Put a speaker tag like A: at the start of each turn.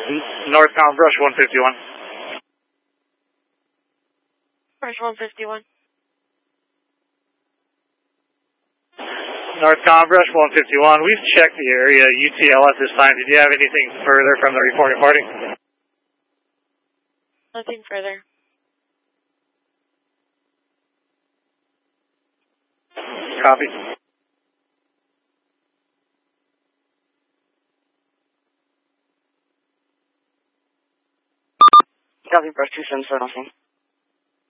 A: North Brush 151.
B: Brush 151.
A: North Brush 151. We've checked the area UTL at this time. Did you have anything further from the reporting party?
B: Nothing further.
A: Copy.
C: Copy, Brush 277, nothing.